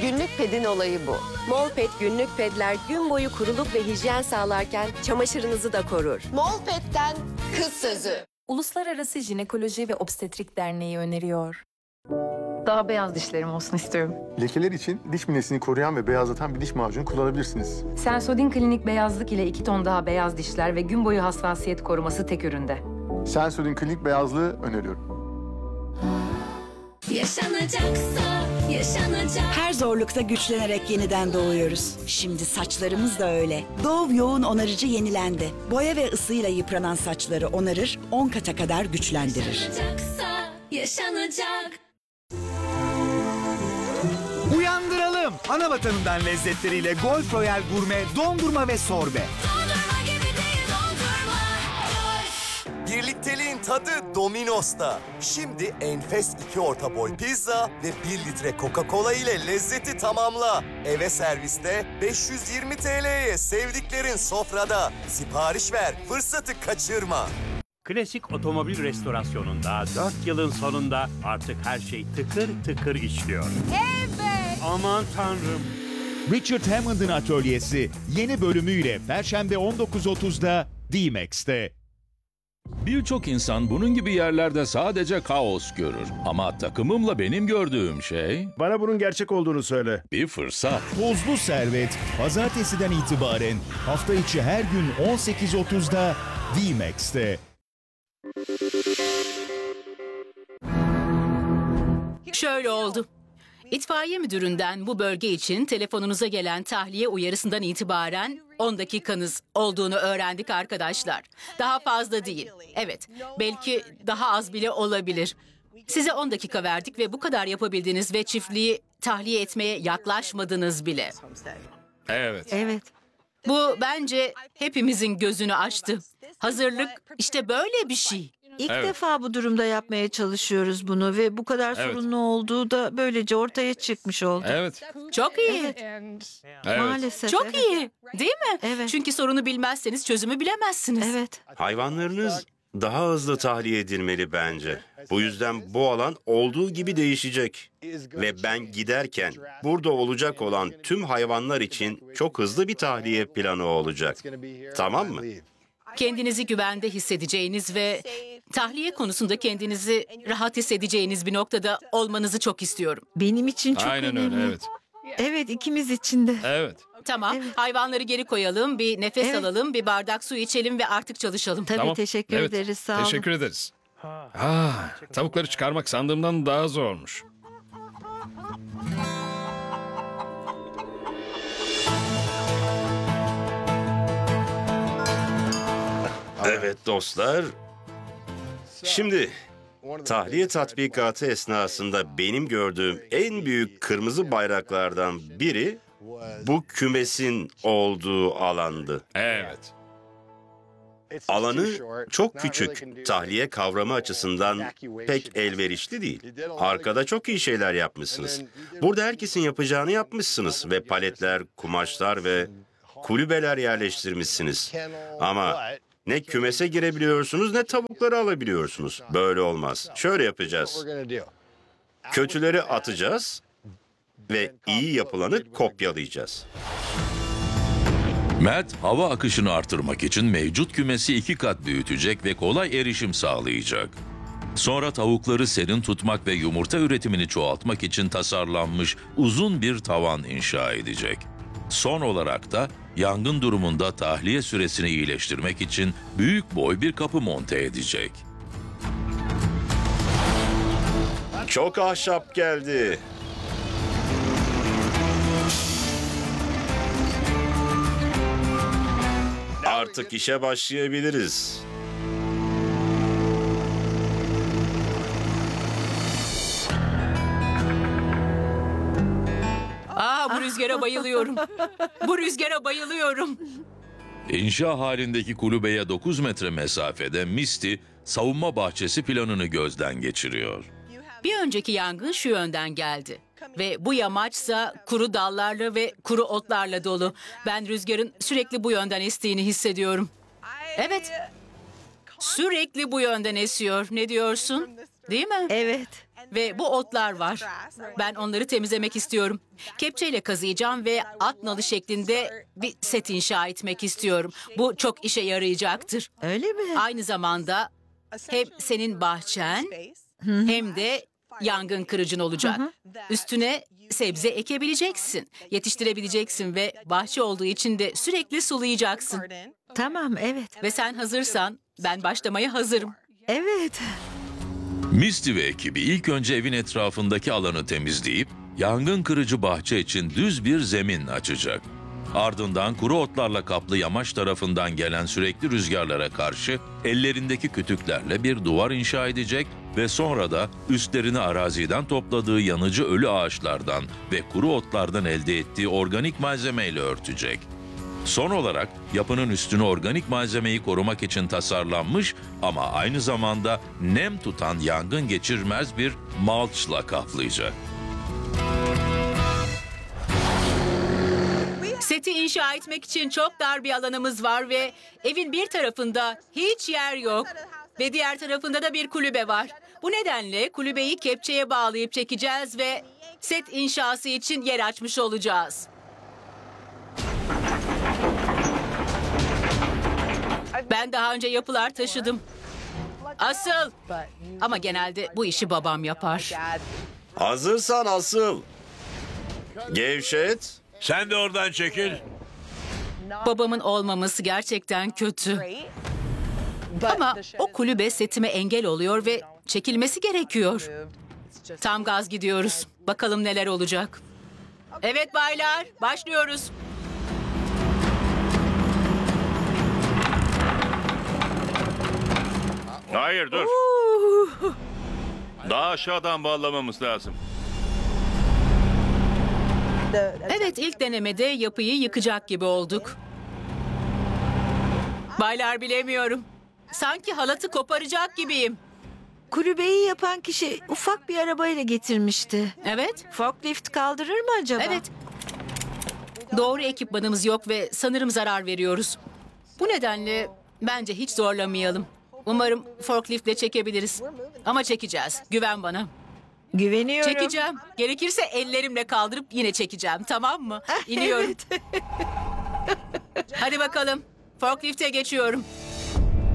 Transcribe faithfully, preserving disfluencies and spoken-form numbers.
Günlük pedin olayı bu. Molpet günlük pedler gün boyu kuruluk ve hijyen sağlarken çamaşırınızı da korur. Molpet'ten kız sözü. Uluslararası Jinekoloji ve Obstetrik Derneği öneriyor. Daha beyaz dişlerim olsun istiyorum. Lekeler için diş minesini koruyan ve beyazlatan bir diş macunu kullanabilirsiniz. Sensodyne Klinik beyazlık ile iki ton daha beyaz dişler ve gün boyu hassasiyet koruması tek üründe. Sensodyne Klinik beyazlığı öneriyorum. Yaşanacaksa yaşanacak. Her zorlukta güçlenerek yeniden doğuyoruz. Şimdi saçlarımız da öyle. Dove yoğun onarıcı yenilendi. Boya ve ısıyla yıpranan saçları onarır, on kata kadar güçlendirir. Yaşanacaksa yaşanacak. Uyandıralım. Ana vatanından lezzetleriyle Golf Royal Gurme, dondurma ve sorbe. Dondurma gibi değil dondurma. Birlikteliğin tadı Domino's'ta. Şimdi enfes iki orta boy pizza ve bir litre Coca-Cola ile lezzeti tamamla. Eve serviste beş yüz yirmi T L'ye sevdiklerin sofrada. Sipariş ver, fırsatı kaçırma. Klasik otomobil restorasyonunda dört yılın sonunda artık her şey tıkır tıkır işliyor. Evet. Aman tanrım. Richard Hammond'ın atölyesi yeni bölümüyle Perşembe on dokuz otuzda D-Max'te. Birçok insan bunun gibi yerlerde sadece kaos görür. Ama takımımla benim gördüğüm şey... Bana bunun gerçek olduğunu söyle. Bir fırsat. Tozlu Servet, pazartesiden itibaren hafta içi her gün on sekiz otuzda D-Max'te. Şöyle oldu. İtfaiye müdüründen bu bölge için telefonunuza gelen tahliye uyarısından itibaren on dakikanız olduğunu öğrendik arkadaşlar. Daha fazla değil. Evet, belki daha az bile olabilir. Size on dakika verdik ve bu kadar yapabildiniz ve çiftliği tahliye etmeye yaklaşmadınız bile. Evet. Evet. Bu bence hepimizin gözünü açtı. Hazırlık işte böyle bir şey. İlk Evet. defa bu durumda yapmaya çalışıyoruz bunu ve bu kadar Evet. sorunlu olduğu da böylece ortaya çıkmış oldu. Evet. Çok iyi. Evet. Maalesef. Çok evet. iyi. Değil mi? Evet. Çünkü sorunu bilmezseniz çözümü bilemezsiniz. Evet. Hayvanlarınız daha hızlı tahliye edilmeli bence. Bu yüzden bu alan olduğu gibi değişecek. Ve ben giderken burada olacak olan tüm hayvanlar için çok hızlı bir tahliye planı olacak. Tamam mı? Kendinizi güvende hissedeceğiniz ve tahliye konusunda kendinizi rahat hissedeceğiniz bir noktada olmanızı çok istiyorum. Benim için çok Aynen önemli. öyle, evet. Evet, ikimiz için de. Evet. Tamam, Evet. hayvanları geri koyalım, bir nefes Evet. alalım, bir bardak su içelim ve artık çalışalım. Tabii Tamam. teşekkür Evet. ederiz. Sağ olun. Teşekkür ederiz. Ah, tavukları çıkarmak sandığımdan daha zormuş. Evet dostlar. Şimdi tahliye tatbikatı esnasında benim gördüğüm en büyük kırmızı bayraklardan biri bu kümesin olduğu alandı. Evet. Alanı çok küçük, tahliye kavramı açısından pek elverişli değil. Arkada çok iyi şeyler yapmışsınız. Burada herkesin yapacağını yapmışsınız ve paletler, kumaşlar ve kulübeler yerleştirmişsiniz. Ama ne kümese girebiliyorsunuz ne tavukları alabiliyorsunuz. Böyle olmaz. Şöyle yapacağız. Kötüleri atacağız ve iyi yapılanı kopyalayacağız. Matt, hava akışını artırmak için mevcut kümesi iki kat büyütecek ve kolay erişim sağlayacak. Sonra tavukları serin tutmak ve yumurta üretimini çoğaltmak için tasarlanmış uzun bir tavan inşa edecek. Son olarak da yangın durumunda tahliye süresini iyileştirmek için büyük boy bir kapı monte edecek. Çok ahşap geldi. Artık işe başlayabiliriz. Aa, bu rüzgara bayılıyorum. Bu rüzgara bayılıyorum. İnşa halindeki kulübeye dokuz metre mesafede Misty, savunma bahçesi planını gözden geçiriyor. Bir önceki yangın şu yönden geldi. Ve bu yamaçsa kuru dallarla ve kuru otlarla dolu. Ben rüzgarın sürekli bu yönden estiğini hissediyorum. Evet. Sürekli bu yönden esiyor. Ne diyorsun? Değil mi? Evet. Ve bu otlar var. Ben onları temizlemek istiyorum. Kepçeyle kazıyacağım ve at nalı şeklinde bir set inşa etmek istiyorum. Bu çok işe yarayacaktır. Öyle mi? Aynı zamanda hem senin bahçen hem de yangın kırıcın olacak. Üstüne sebze ekebileceksin, yetiştirebileceksin ve bahçe olduğu için de sürekli sulayacaksın. Tamam, evet. Ve sen hazırsan ben başlamaya hazırım. Evet. Misty ve ekibi ilk önce evin etrafındaki alanı temizleyip yangın kırıcı bahçe için düz bir zemin açacak. Ardından kuru otlarla kaplı yamaç tarafından gelen sürekli rüzgarlara karşı ellerindeki kütüklerle bir duvar inşa edecek ve sonra da üstlerini araziden topladığı yanıcı ölü ağaçlardan ve kuru otlardan elde ettiği organik malzemeyle örtecek. Son olarak yapının üstünü organik malzemeyi korumak için tasarlanmış ama aynı zamanda nem tutan yangın geçirmez bir mulchla kaplayacak. Seti inşa etmek için çok dar bir alanımız var ve evin bir tarafında hiç yer yok. Ve diğer tarafında da bir kulübe var. Bu nedenle kulübeyi kepçeye bağlayıp çekeceğiz ve set inşası için yer açmış olacağız. Ben daha önce yapılar taşıdım. Asıl. Ama genelde bu işi babam yapar. Hazırsan asıl. Gevşet. Sen de oradan çekil. Babamın olmaması gerçekten kötü. Ama o kulübe setime engel oluyor ve çekilmesi gerekiyor. Tam gaz gidiyoruz. Bakalım neler olacak. Evet baylar, başlıyoruz. Hayır dur. Daha aşağıdan bağlamamız lazım. Evet, ilk denemede yapıyı yıkacak gibi olduk. Baylar bilemiyorum. Sanki halatı koparacak gibiyim. Kulübeyi yapan kişi ufak bir arabayla getirmişti. Evet. Forklift kaldırır mı acaba? Evet. Doğru ekipmanımız yok ve sanırım zarar veriyoruz. Bu nedenle bence hiç zorlamayalım. Umarım forkliftle çekebiliriz. Ama çekeceğiz. Güven bana. Güveniyorum. Çekeceğim. Gerekirse ellerimle kaldırıp yine çekeceğim. Tamam mı? İniyorum. Evet. Hadi bakalım. Forklifte geçiyorum.